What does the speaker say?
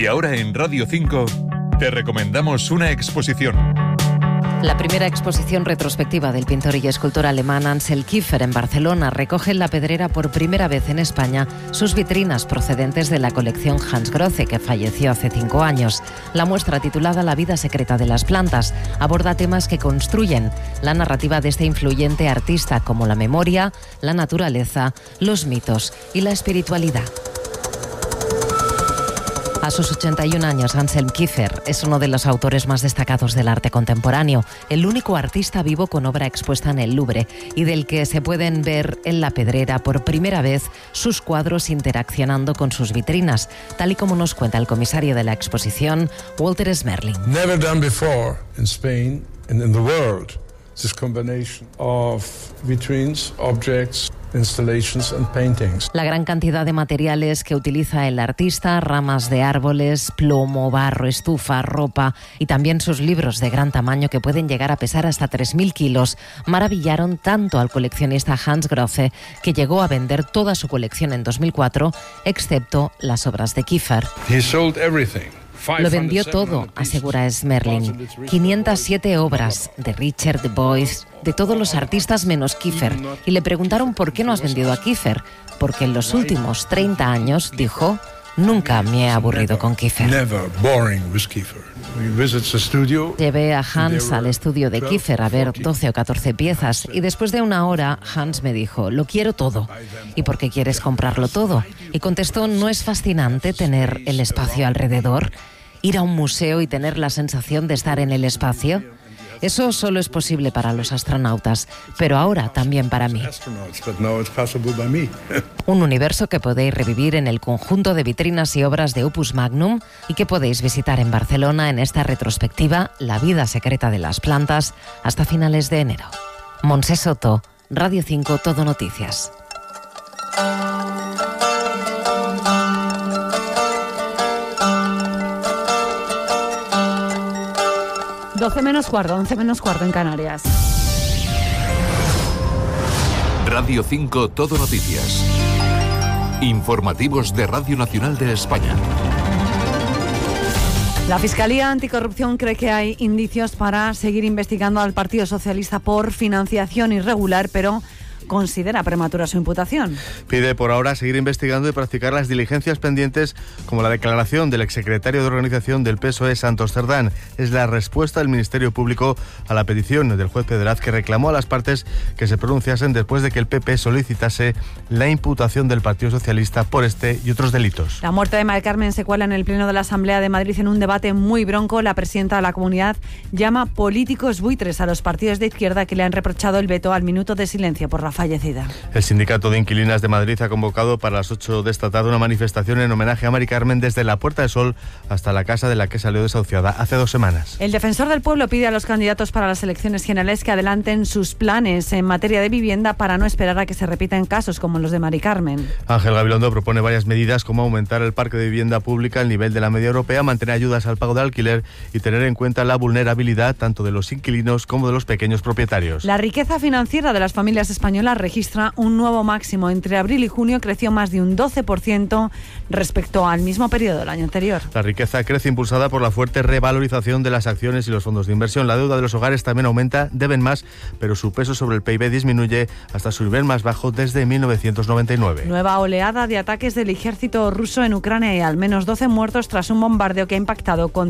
Y ahora en Radio 5 te recomendamos una exposición. La primera exposición retrospectiva del pintor y escultor alemán Ansel Kiefer en Barcelona recoge en La Pedrera por primera vez en España sus vitrinas procedentes de la colección Hans Grothe, que falleció hace 5 años. La muestra, titulada La vida secreta de las plantas, aborda temas que construyen la narrativa de este influyente artista, como la memoria, la naturaleza, los mitos y la espiritualidad. A sus 81 años, Ansel Kiefer es uno de los autores más destacados del arte contemporáneo, el único artista vivo con obra expuesta en el Louvre y del que se pueden ver en La Pedrera por primera vez sus cuadros interaccionando con sus vitrinas, tal y como nos cuenta el comisario de la exposición, Walter Smerling. Never done before in Spain and in the world, this combination of vitrines, objects, installations and paintings. La gran cantidad de materiales que utiliza el artista, ramas de árboles, plomo, barro, estufa, ropa y también sus libros de gran tamaño que pueden llegar a pesar hasta 3.000 kilos, maravillaron tanto al coleccionista Hans Grothe, que llegó a vender toda su colección en 2004, excepto las obras de Kiefer. He sold everything. Lo vendió todo, asegura Smerling. 507 obras de Richard, de Beuys, de todos los artistas menos Kiefer. Y le preguntaron por qué no has vendido a Kiefer. Porque en los últimos 30 años, dijo, nunca me he aburrido con Kiefer. Llevé a Hans al estudio de Kiefer a ver 12 o 14 piezas y después de una hora Hans me dijo, lo quiero todo. ¿Y por qué quieres comprarlo todo? Y contestó, ¿no es fascinante tener el espacio alrededor? Ir a un museo y tener la sensación de estar en el espacio. Eso solo es posible para los astronautas, pero ahora también para mí. Un universo que podéis revivir en el conjunto de vitrinas y obras de Opus Magnum y que podéis visitar en Barcelona en esta retrospectiva La vida secreta de las plantas hasta finales de enero. Montse Soto, Radio 5 Todo Noticias. Doce menos cuarto, 11 menos cuarto en Canarias. Radio 5 Todo Noticias. Informativos de Radio Nacional de España. La Fiscalía Anticorrupción cree que hay indicios para seguir investigando al Partido Socialista por financiación irregular, pero considera prematura su imputación. Pide por ahora seguir investigando y practicar las diligencias pendientes, como la declaración del exsecretario de organización del PSOE, Santos Cerdán. Es la respuesta del Ministerio Público a la petición del juez Pedraz, que reclamó a las partes que se pronunciasen después de que el PP solicitase la imputación del Partido Socialista por este y otros delitos. La muerte de Mari Carmen se cuela en el Pleno de la Asamblea de Madrid en un debate muy bronco. La presidenta de la comunidad llama políticos buitres a los partidos de izquierda que le han reprochado el veto al minuto de silencio por la fallecida. El Sindicato de Inquilinas de Madrid ha convocado para las 8 de esta tarde una manifestación en homenaje a Mari Carmen desde la Puerta del Sol hasta la casa de la que salió desahuciada hace 2 semanas. El defensor del pueblo pide a los candidatos para las elecciones generales que adelanten sus planes en materia de vivienda para no esperar a que se repitan casos como los de Mari Carmen. Ángel Gabilondo propone varias medidas como aumentar el parque de vivienda pública al nivel de la media europea, mantener ayudas al pago de alquiler y tener en cuenta la vulnerabilidad tanto de los inquilinos como de los pequeños propietarios. La riqueza financiera de las familias españolas registra un nuevo máximo. Entre abril y junio creció más de un 12% respecto al mismo periodo del año anterior. La riqueza crece impulsada por la fuerte revalorización de las acciones y los fondos de inversión. La deuda de los hogares también aumenta, deben más, pero su peso sobre el PIB disminuye hasta su nivel más bajo desde 1999. Nueva oleada de ataques del ejército ruso en Ucrania y al menos 12 muertos tras un bombardeo que ha impactado contra